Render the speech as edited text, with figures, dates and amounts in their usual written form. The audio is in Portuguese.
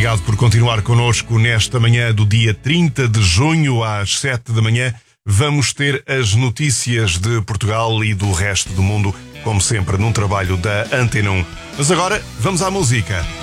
obrigado por continuar connosco nesta manhã do dia 30 de junho, às 7 da manhã. Vamos ter as notícias de Portugal e do resto do mundo, como sempre, num trabalho da Antena 1. Mas agora, vamos à música.